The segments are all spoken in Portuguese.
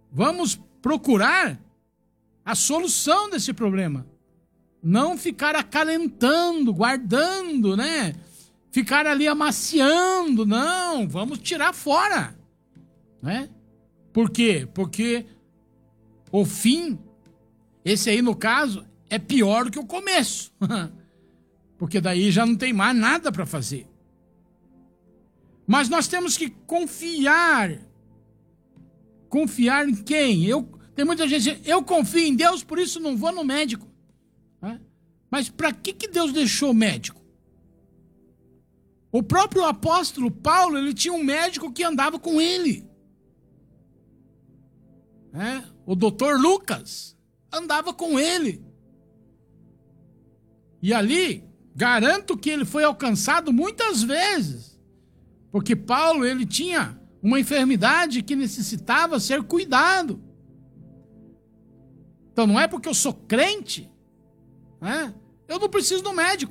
Vamos procurar a solução desse problema. Não ficar acalentando, guardando, né? Ficar ali amaciando. Não, vamos tirar fora. Né? Por quê? Porque o fim, esse aí no caso, é pior do que o começo. Porque daí já não tem mais nada para fazer. Mas nós temos que confiar. Confiar em quem? Tem muita gente dizendo, eu confio em Deus, por isso não vou no médico. Mas para que Deus deixou o médico? O próprio apóstolo Paulo, ele tinha um médico que andava com ele. O doutor Lucas andava com ele. E ali, garanto que ele foi alcançado muitas vezes. Porque Paulo, ele tinha uma enfermidade que necessitava ser cuidado. Então não é porque eu sou crente, eu não preciso do médico.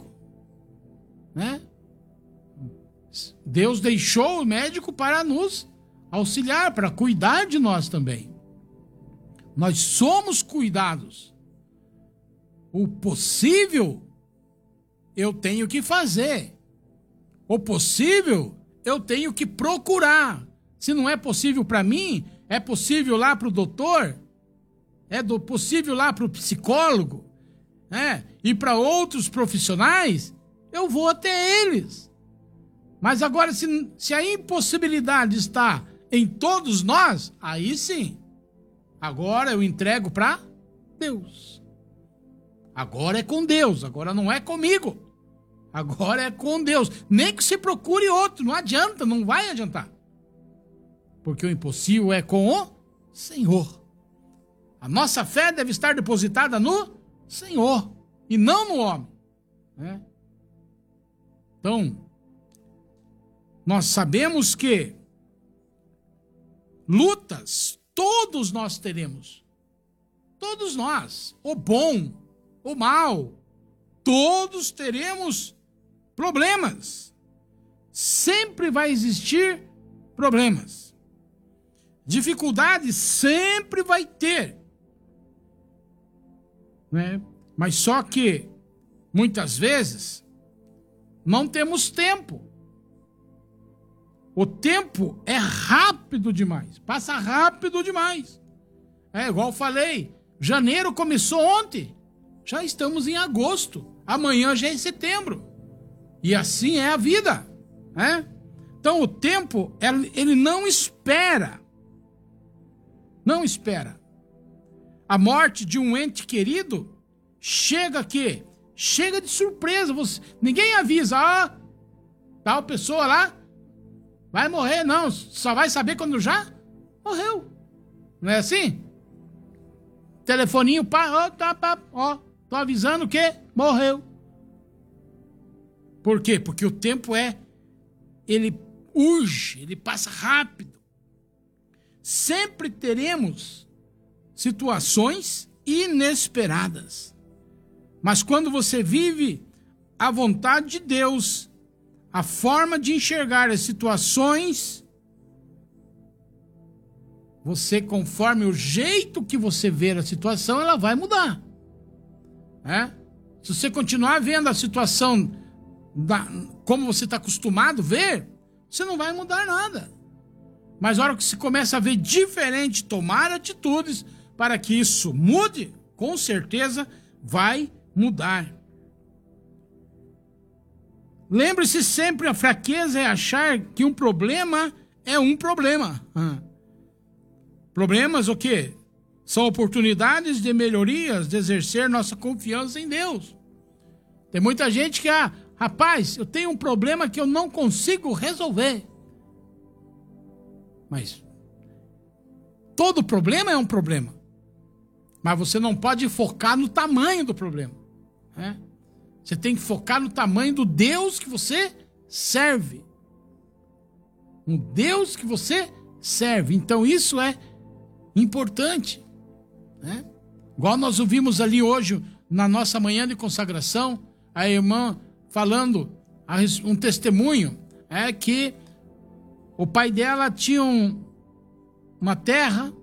Deus deixou o médico para nos auxiliar, para cuidar de nós também. Nós somos cuidados. O possível eu tenho que fazer. O possível eu tenho que procurar. Se não é possível para mim, é possível lá para o doutor, possível lá para o psicólogo, e para outros profissionais, eu vou até eles. Mas agora, se a impossibilidade está em todos nós, aí sim, agora eu entrego para Deus. Agora é com Deus, agora não é comigo. Agora é com Deus. Nem que se procure outro, não adianta, não vai adiantar. Porque o impossível é com o Senhor. A nossa fé deve estar depositada no Senhor e não no homem. Então, nós sabemos que lutas todos nós teremos. Todos nós. O bom, o mal. Todos teremos problemas. Sempre vai existir problemas. Dificuldades sempre vai ter. Mas só que, muitas vezes, não temos tempo. O tempo é rápido demais. Passa rápido demais. Igual eu falei, janeiro começou ontem. Já estamos em agosto. Amanhã já é setembro. E assim é a vida. Então o tempo, ele não espera. Não espera. A morte de um ente querido chega aqui. Chega de surpresa. Ninguém avisa. Tal pessoa lá vai morrer. Não, só vai saber quando já morreu. Não é assim? Telefoninho, tô avisando que morreu. Por quê? Porque o tempo ele urge, ele passa rápido. Sempre teremos situações inesperadas. Mas quando você vive a vontade de Deus, a forma de enxergar as situações, você, conforme o jeito que você vê a situação, ela vai mudar. Se você continuar vendo a situação como você está acostumado a ver, você não vai mudar nada. Mas na hora que você começa a ver diferente, tomar atitudes para que isso mude, com certeza vai mudar. Lembre-se sempre, a fraqueza é achar que um problema é um problema. Problemas o quê? São oportunidades de melhorias, de exercer nossa confiança em Deus. Tem muita gente que, rapaz, eu tenho um problema que eu não consigo resolver. Mas todo problema é um problema. Mas você não pode focar no tamanho do problema. Você tem que focar no tamanho do Deus que você serve. Um Deus que você serve. Então isso é importante. Igual nós ouvimos ali hoje, na nossa manhã de consagração, a irmã falando um testemunho, que o pai dela tinha uma terra